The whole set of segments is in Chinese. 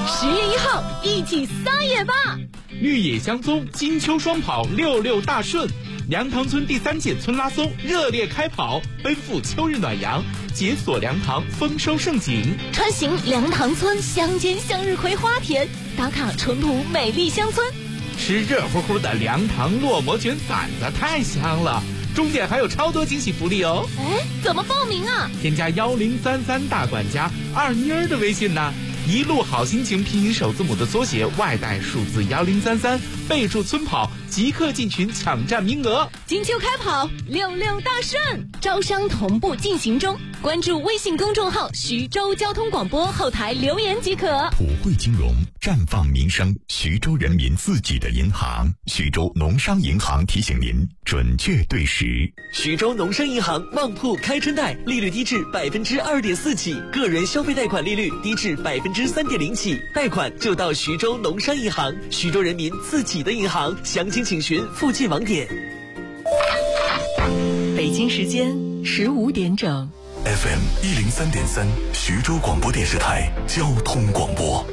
10月1号，一起撒野吧！ 绿野香踪金秋双跑66大顺，梁塘村第3届村拉松热烈开跑，奔赴秋日暖阳，解锁梁塘丰收盛景。 穿行梁塘村乡间向日葵花田，打卡淳朴美丽乡村。 吃热乎乎的梁塘烙馍卷馓子太香了，终点还有超多惊喜福利哦！ 哎，怎么报名啊？ 添加1033大管家二妮儿的微信呢，一路好心情拼音首字母的缩写，外带数字1033，备注村跑，即刻进群抢占名额。 金秋开跑，66大顺，招商同步进行中。关注微信公众号徐州交通广播，后台留言即可。 普惠金融，绽放民生，徐州人民自己的银行。徐州农商银行提醒您准确对时。 徐州农商银行旺铺开春贷，利率低至2.4%起，个人消费贷款利率低至3.0%起，贷款就到徐州农商银行，徐州人民自己的银行。详情请询附近网点。 北京时间15点整。 FM 103.3，徐州广播电视台交通广播。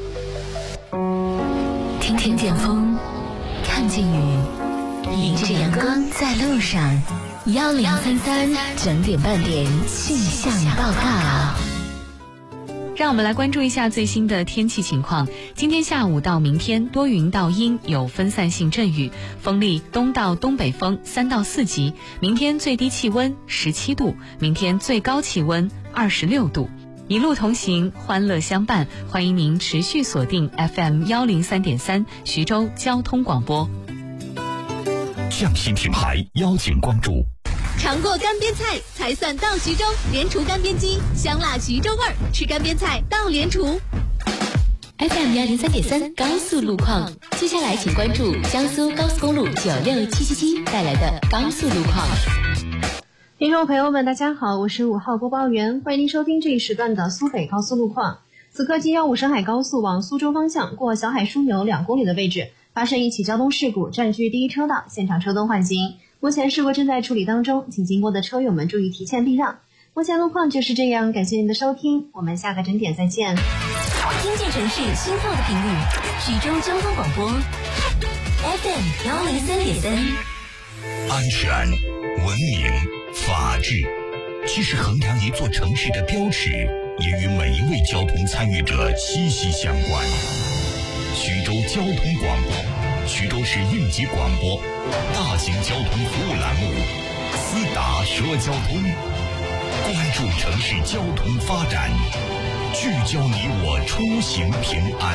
听见风，看见雨，迎着阳光在路上。1033整点半点气象报告。 让我们来关注一下最新的天气情况。今天下午到明天多云到阴，有分散性阵雨，风力东到东北风3到4级。明天最低气温17度，明天最高气温26度。一路同行，欢乐相伴，欢迎您持续锁定 FM 103.3徐州交通广播。 匠心品牌邀请关注。 尝过干煸菜才算到徐州，莲厨干煸鸡，香辣徐州味儿，吃干煸菜到莲厨。 FM 103.3高速路况，接下来请关注江苏高速公路96777带来的高速路况。 听众朋友们，大家好，我是5号播报员，欢迎您收听这一时段的苏北高速路况。此刻G15沈海高速往苏州方向过小海枢纽2公里的位置发生一起交通事故，占据第一车道，现场车灯换行。目前事故正在处理当中，请经过的车友们注意提前避让。目前路况就是这样，感谢您的收听，我们下个整点再见。 听见城市心跳的频率，徐州交通广播 FM 103.3。 安全、文明、法治，其实衡量一座城市的标尺，也与每一位交通参与者息息相关。徐州交通广播，徐州市应急广播，大型交通服务栏目，思达说交通，关注城市交通发展，聚焦你我出行平安。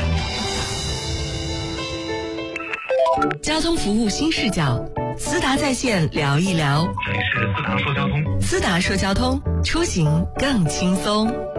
交通服务新视角，思达在线聊一聊。 这里是思达说交通， 思达说交通，出行更轻松。